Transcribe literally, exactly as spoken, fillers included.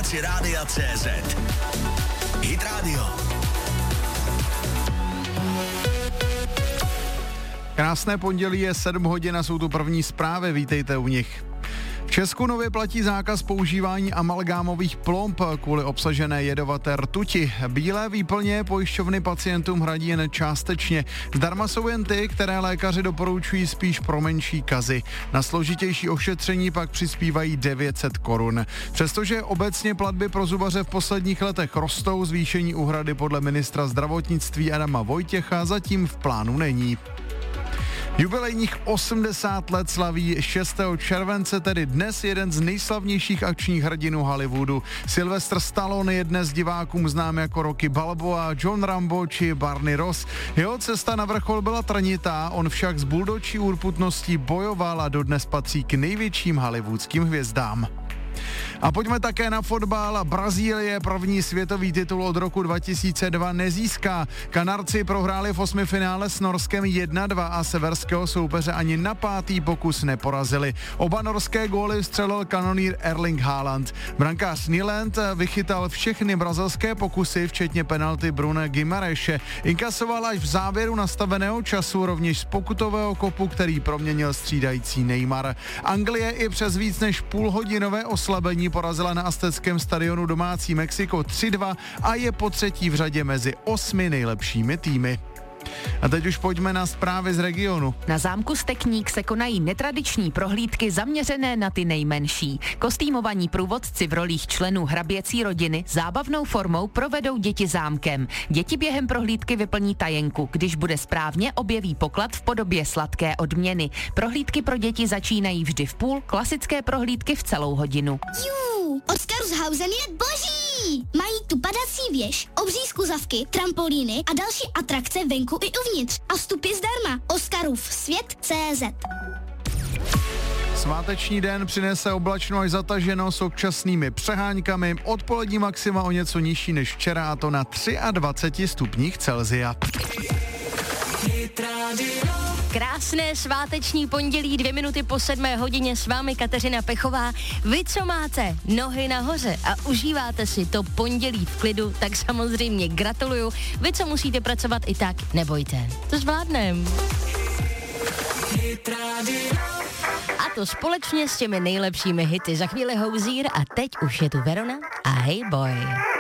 aplikaci Rádia C Z. Hit Radio. Krásné pondělí, je sedm hodin a jsou tu první zprávy, vítejte u nich. V Česku nově platí zákaz používání amalgámových plomb kvůli obsažené jedovaté rtuti. Bílé výplně pojišťovny pacientům hradí jen částečně. Zdarma jsou jen ty, které lékaři doporučují spíš pro menší kazy. Na složitější ošetření pak přispívají devět set korun. Přestože obecně platby pro zubaře v posledních letech rostou, zvýšení úhrady podle ministra zdravotnictví Adama Vojtěcha zatím v plánu není. Jubilejních osmdesát let slaví šestého července, tedy dnes jeden z nejslavnějších akčních hrdinů Hollywoodu. Sylvester Stallone je dnes divákům znám jako Rocky Balboa, John Rambo či Barney Ross. Jeho cesta na vrchol byla trnitá, on však s buldočí urputností bojoval a dodnes patří k největším hollywoodským hvězdám. A pojďme také na fotbal. Brazílie první světový titul od roku dva tisíce dva nezíská. Kanarci prohráli v osmifinále s Norskem jedna dva a severského soupeře ani na pátý pokus neporazili. Oba norské góly vstřelil kanonýr Erling Haaland. Brankář Nyland vychytal všechny brazilské pokusy, včetně penalty Bruna Guimareše. Inkasoval až v závěru nastaveného času, rovněž z pokutového kopu, který proměnil střídající Neymar. Anglie i přes víc než půlhodinové oslabení porazila na azteckém stadionu domácí Mexiko tři dva a je po třetí v řadě mezi osmi nejlepšími týmy. A teď už pojďme na zprávy z regionu. Na zámku Stekník se konají netradiční prohlídky zaměřené na ty nejmenší. Kostýmovaní průvodci v rolích členů hraběcí rodiny zábavnou formou provedou děti zámkem. Děti během prohlídky vyplní tajenku. Když bude správně, objeví poklad v podobě sladké odměny. Prohlídky pro děti začínají vždy v půl, klasické prohlídky v celou hodinu. Jú, Oscarshausen je boží! Mají tu padací věž, obří skluzavky, trampolíny a další atrakce venku i uvnitř. A vstup je zdarma. Oscarův svět tečka cé zet. Sváteční den přinese oblačno až zataženo s občasnými přeháňkami. Odpolední maxima o něco nižší než včera, a to na dvacet tři stupních Celsia. Krásné sváteční pondělí, dvě minuty po sedmé hodině, s vámi Kateřina Pechová. Vy, co máte nohy nahoře a užíváte si to pondělí v klidu, tak samozřejmě gratuluju. Vy, co musíte pracovat i tak, nebojte, to zvládnem. A to společně s těmi nejlepšími hity. Za chvíli Hozier a teď už je tu Verona a Hey Boy.